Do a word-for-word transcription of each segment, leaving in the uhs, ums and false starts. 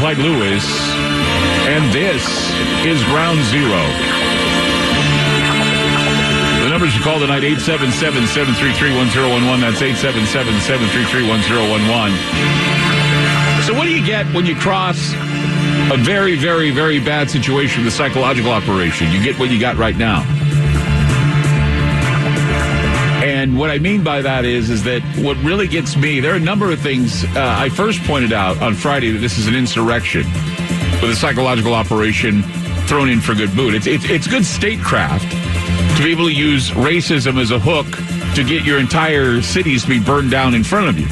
Clyde Lewis, and this is Ground Zero. The numbers you call tonight, eight seven seven, seven three three, one zero one one. That's eight seven seven, seven three three, one zero one one. So what do you get when you cross a very, very, very bad situation with a psychological operation? You get what you got right now. And what I mean by that is, is that what really gets me, there are a number of things. Uh, I first pointed out on Friday that this is an insurrection with a psychological operation thrown in for good boot. It's, it's, it's good statecraft to be able to use racism as a hook to get your entire cities to be burned down in front of you.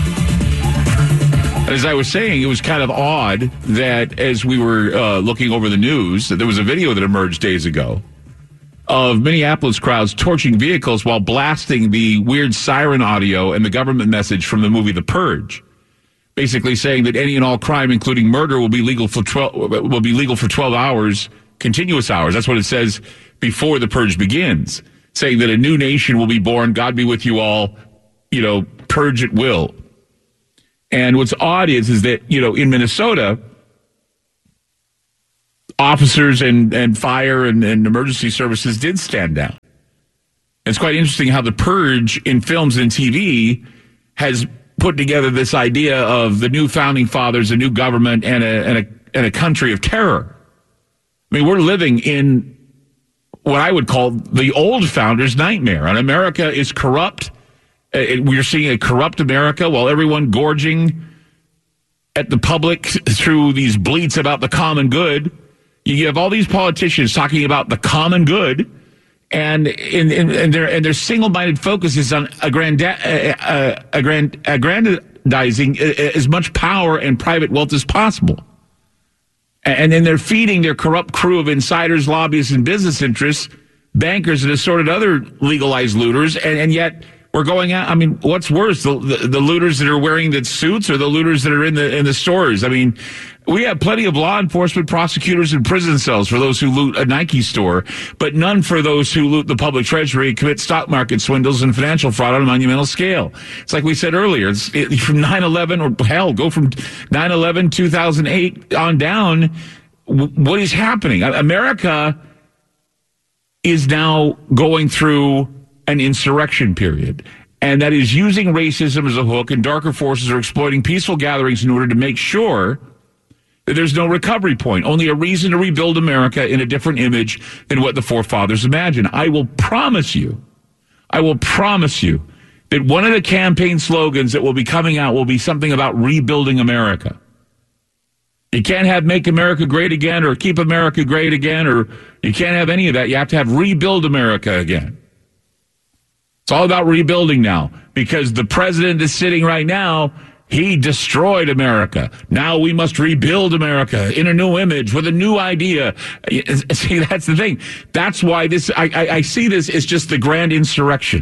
As I was saying, it was kind of odd that as we were uh, looking over the news, that there was a video that emerged days ago of Minneapolis crowds torching vehicles while blasting the weird siren audio and the government message from the movie The Purge, basically saying that any and all crime, including murder, will be legal for twelve will be legal for twelve hours, continuous hours. That's what it says before the purge begins, saying that a new nation will be born. God be with you all. You know, purge at will. And what's odd is, is that, you know, in Minnesota, officers and, and fire and, and emergency services did stand down. It's quite interesting how the purge in films and T V has put together this idea of the new founding fathers, a new government, and a, and a, and a country of terror. I mean, we're living in what I would call the old founders' nightmare. And America is corrupt. We're seeing a corrupt America while everyone gorging at the public through these bleats about the common good. You have all these politicians talking about the common good, and in, in, and their and their single-minded focus is on aggrandi- uh, aggrand- aggrandizing as much power and private wealth as possible. And then they're feeding their corrupt crew of insiders, lobbyists, and business interests, bankers, and assorted other legalized looters, and, and yet we're going out. I mean, what's worse, the, the, the looters that are wearing the suits or the looters that are in the in the stores? I mean, we have plenty of law enforcement, prosecutors, and prison cells for those who loot a Nike store, but none for those who loot the public treasury, commit stock market swindles, and financial fraud on a monumental scale. It's like we said earlier, it's it, from nine eleven, or hell, go from nine eleven, two thousand eight on down. What is happening? America is now going through an insurrection period, and that is using racism as a hook, and darker forces are exploiting peaceful gatherings in order to make sure that there's no recovery point, only a reason to rebuild America in a different image than what the forefathers imagined. I will promise you, I will promise you that one of the campaign slogans that will be coming out will be something about rebuilding America. You can't have Make America Great Again or Keep America Great Again, or you can't have any of that. You have to have Rebuild America Again. It's all about rebuilding now, because the president is sitting right now. He destroyed America. Now we must rebuild America in a new image with a new idea. See, that's the thing. That's why this, I, I, I see this as just the grand insurrection.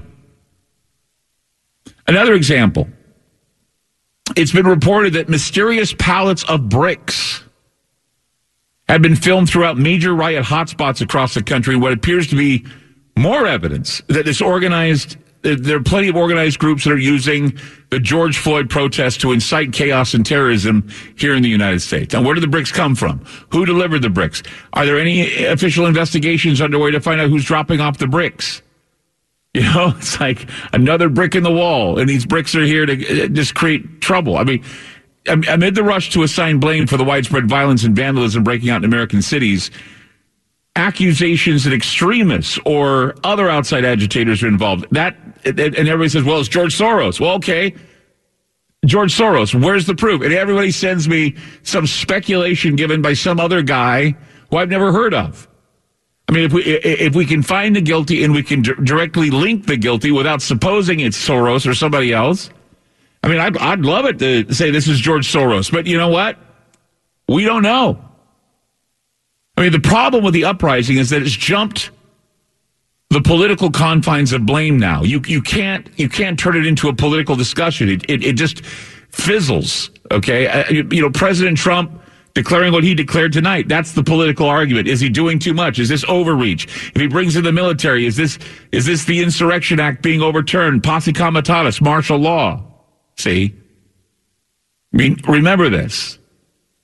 Another example. It's been reported that mysterious pallets of bricks have been filmed throughout major riot hotspots across the country, what appears to be more evidence that this organized, there are plenty of organized groups that are using the George Floyd protests to incite chaos and terrorism here in the United States. Now, where did the bricks come from? Who delivered the bricks? Are there any official investigations underway to find out who's dropping off the bricks? You know, it's like another brick in the wall, and these bricks are here to just create trouble. I mean, amid the rush to assign blame for the widespread violence and vandalism breaking out in American cities, accusations that extremists or other outside agitators are involved. That, and everybody says, well, it's George Soros. Well, okay, George Soros, where's the proof? And everybody sends me some speculation given by some other guy who I've never heard of. I mean, if we if we can find the guilty and we can d- directly link the guilty without supposing it's Soros or somebody else, I mean, I'd, I'd love it to say this is George Soros. But you know what? We don't know. I mean, the problem with the uprising is that it's jumped the political confines of blame now. You you can't you can't turn it into a political discussion. It it, it just fizzles. Okay, uh, you, you know, President Trump declaring what he declared tonight. That's the political argument. Is he doing too much? Is this overreach? If he brings in the military, is this is this the Insurrection Act being overturned? Posse comitatus, martial law. See, I mean, remember this.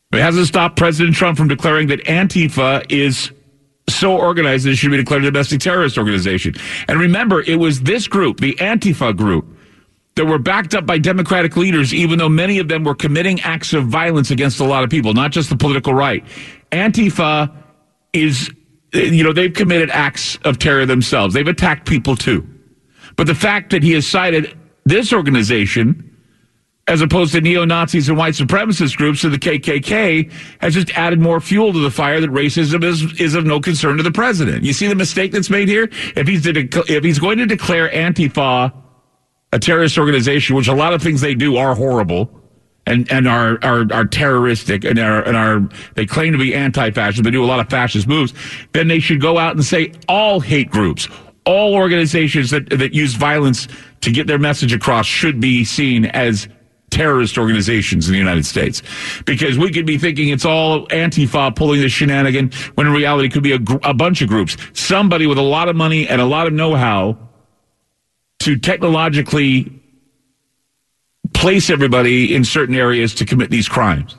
It hasn't stopped President Trump from declaring that Antifa is so organized that it should be declared a domestic terrorist organization. And remember, it was this group, the Antifa group, that were backed up by Democratic leaders, even though many of them were committing acts of violence against a lot of people, not just the political right. Antifa is, you know, they've committed acts of terror themselves. They've attacked people too. But the fact that he has cited this organization as opposed to neo-Nazis and white supremacist groups and the K K K has just added more fuel to the fire that racism is, is of no concern to the president. You see the mistake that's made here? If he's, to de- if he's going to declare Antifa a terrorist organization, which a lot of things they do are horrible and, and are, are, are terroristic and are, and are, they claim to be anti-fascist, they do a lot of fascist moves, then they should go out and say all hate groups, all organizations that, that use violence to get their message across should be seen as terrorist organizations in the United States. Because we could be thinking it's all Antifa pulling the shenanigan, when in reality it could be a, gr- a bunch of groups. Somebody with a lot of money and a lot of know-how to technologically place everybody in certain areas to commit these crimes.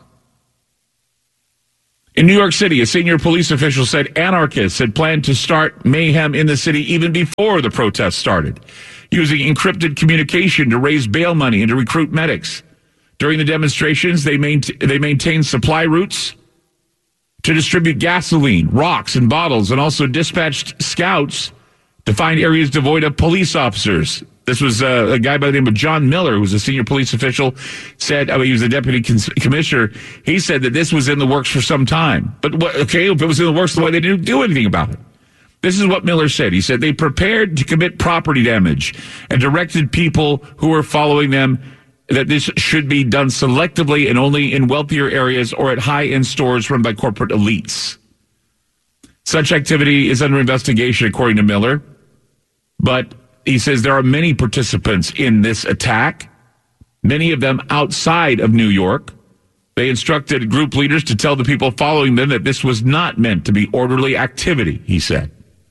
In New York City, a senior police official said anarchists had planned to start mayhem in the city even before the protests started, using encrypted communication to raise bail money and to recruit medics. During the demonstrations, they, main- they maintained supply routes to distribute gasoline, rocks, and bottles, and also dispatched scouts to find areas devoid of police officers. This was uh, a guy by the name of John Miller, who was a senior police official, said, I mean, he was a deputy cons- commissioner. He said that this was in the works for some time. But, what, okay, if it was in the works, why they didn't do anything about it? This is what Miller said. He said they prepared to commit property damage and directed people who were following them that this should be done selectively and only in wealthier areas or at high-end stores run by corporate elites. Such activity is under investigation, according to Miller. But he says there are many participants in this attack, many of them outside of New York. They instructed group leaders to tell the people following them that this was not meant to be orderly activity, he said.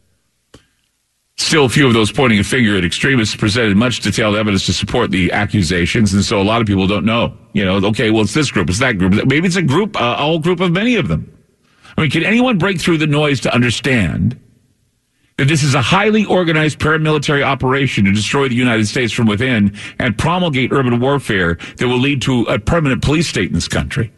Still, a few of those pointing a finger at extremists presented much detailed evidence to support the accusations, and so a lot of people don't know. You know, okay, well, it's this group, it's that group. Maybe it's a group, a whole group of many of them. I mean, can anyone break through the noise to understand that this is a highly organized paramilitary operation to destroy the United States from within and promulgate urban warfare that will lead to a permanent police state in this country?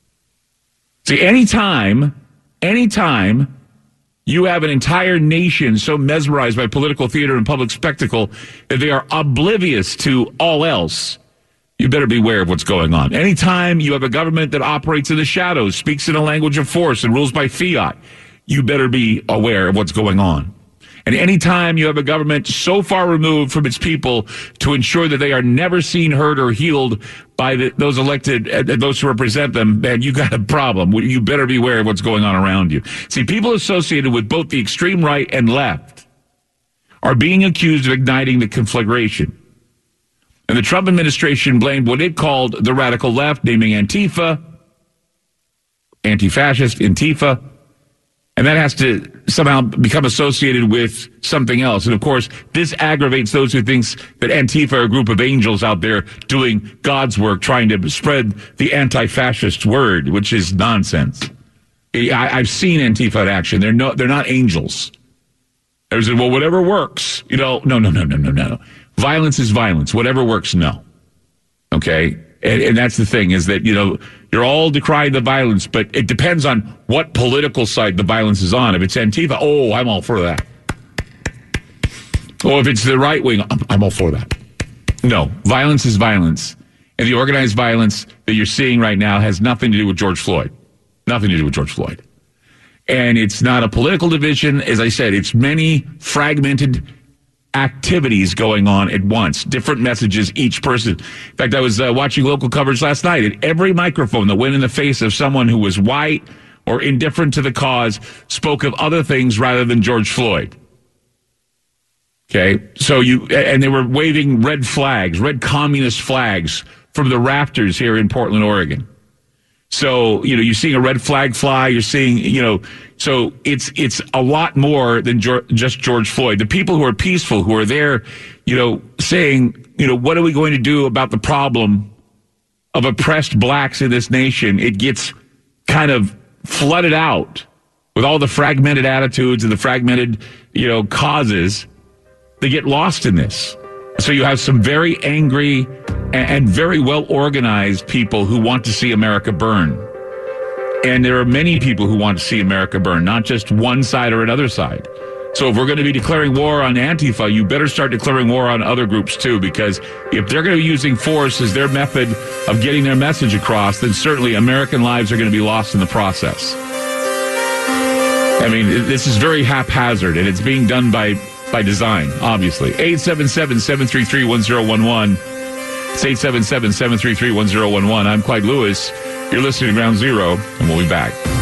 See, anytime, anytime you have an entire nation so mesmerized by political theater and public spectacle that they are oblivious to all else, you better beware of what's going on. Anytime you have a government that operates in the shadows, speaks in a language of force, and rules by fiat, you better be aware of what's going on. And anytime you have a government so far removed from its people to ensure that they are never seen, heard, or healed by the, those elected, uh, those who represent them, man, you got a problem. You better be aware of what's going on around you. See, people associated with both the extreme right and left are being accused of igniting the conflagration. And the Trump administration blamed what it called the radical left, naming Antifa, anti-fascist, Antifa. And that has to somehow become associated with something else. And, of course, this aggravates those who think that Antifa are a group of angels out there doing God's work, trying to spread the anti-fascist word, which is nonsense. I, I've seen Antifa in action. They're, no, they're not angels. There's a, well, whatever works. You know, no, no, no, no, no, no. Violence is violence. Whatever works, no. Okay? And, and that's the thing, is that, you know, you're all decrying the violence, but it depends on what political side the violence is on. If it's Antifa, oh, I'm all for that. Or if it's the right wing, I'm, I'm all for that. No, violence is violence. And the organized violence that you're seeing right now has nothing to do with George Floyd. Nothing to do with George Floyd. And it's not a political division. As I said, it's many fragmented activities going on at once, different messages, each person. In fact, I was uh, watching local coverage last night, and every microphone that went in the face of someone who was white or indifferent to the cause spoke of other things rather than George Floyd. Okay, so you, and they were waving red flags, red communist flags from the rafters here in Portland, Oregon. So, you know, you're seeing a red flag fly, you're seeing, you know, so it's it's a lot more than George, just George Floyd. The people who are peaceful, who are there, you know, saying, you know, what are we going to do about the problem of oppressed blacks in this nation? It gets kind of flooded out with all the fragmented attitudes and the fragmented, you know, causes, they get lost in this. So you have some very angry and very well-organized people who want to see America burn. And there are many people who want to see America burn, not just one side or another side. So if we're going to be declaring war on Antifa, you better start declaring war on other groups too, because if they're going to be using force as their method of getting their message across, then certainly American lives are going to be lost in the process. I mean, this is very haphazard, and it's being done by, by design, obviously. eight seven seven, seven three three, one zero one one. It's eight seven seven, seven three three, one zero one one. I'm Clyde Lewis. You're listening to Ground Zero, and we'll be back.